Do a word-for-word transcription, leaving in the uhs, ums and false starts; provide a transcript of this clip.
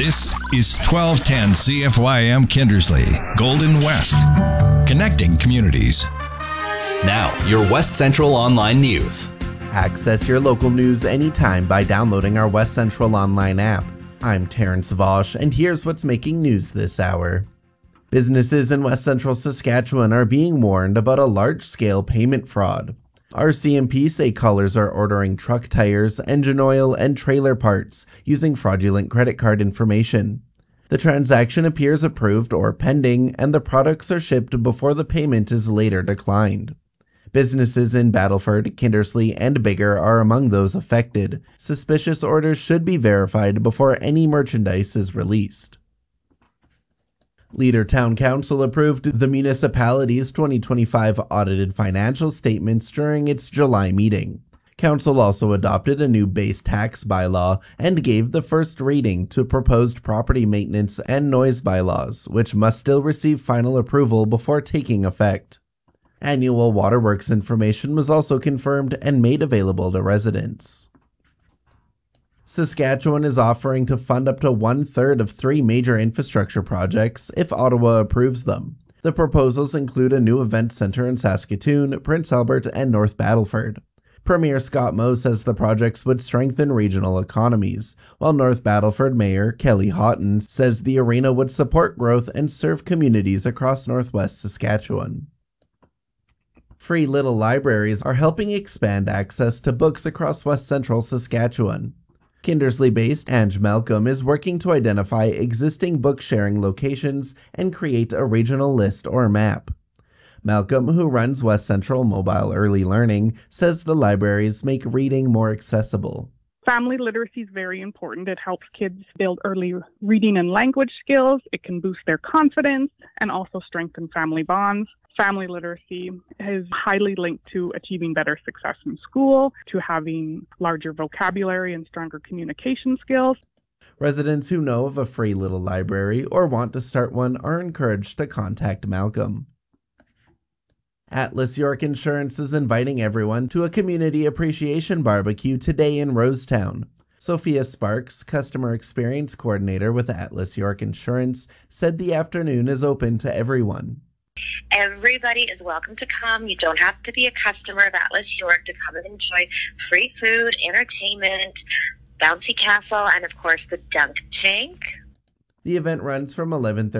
This is twelve ten C F Y M Kindersley, Golden West, connecting communities. Now, your West Central Online News. Access your local news anytime by downloading our West Central Online app. I'm Terrence Vosh, and here's what's making news this hour. Businesses in West Central Saskatchewan are being warned about a large-scale payment fraud. R C M P say callers are ordering truck tires, engine oil, and trailer parts using fraudulent credit card information. The transaction appears approved or pending, and the products are shipped before the payment is later declined. Businesses in Battleford, Kindersley, and Biggar are among those affected. Suspicious orders should be verified before any merchandise is released. Leader Town Council approved the municipality's twenty twenty-five audited financial statements during its July meeting. Council also adopted a new base tax bylaw and gave the first reading to proposed property maintenance and noise bylaws, which must still receive final approval before taking effect. Annual waterworks information was also confirmed and made available to residents. Saskatchewan is offering to fund up to one-third of three major infrastructure projects if Ottawa approves them. The proposals include a new event centre in Saskatoon, Prince Albert, and North Battleford. Premier Scott Moe says the projects would strengthen regional economies, while North Battleford Mayor Kelly Houghton says the arena would support growth and serve communities across northwest Saskatchewan. Free Little Libraries are helping expand access to books across west central Saskatchewan. Kindersley-based Ange Malcolm is working to identify existing book-sharing locations and create a regional list or map. Malcolm, who runs West Central Mobile Early Learning, says the libraries make reading more accessible. Family literacy is very important. It helps kids build early reading and language skills. It can boost their confidence and also strengthen family bonds. Family literacy is highly linked to achieving better success in school, to having larger vocabulary and stronger communication skills. Residents who know of a free little library or want to start one are encouraged to contact Malcolm. Atlas York Insurance is inviting everyone to a community appreciation barbecue today in Rosetown. Sophia Sparks, customer experience coordinator with Atlas York Insurance, said the afternoon is open to everyone. Everybody is welcome to come. You don't have to be a customer of Atlas York to come and enjoy free food, entertainment, bouncy castle, and of course the dunk tank. The event runs from eleven thirty